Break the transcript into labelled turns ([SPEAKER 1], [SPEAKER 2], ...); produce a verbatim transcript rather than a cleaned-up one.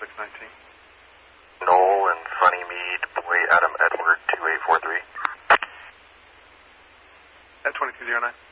[SPEAKER 1] six nineteen.
[SPEAKER 2] Noel and Funny Mead, Boy Adam Edward two eight four three.
[SPEAKER 1] At twenty-two oh nine.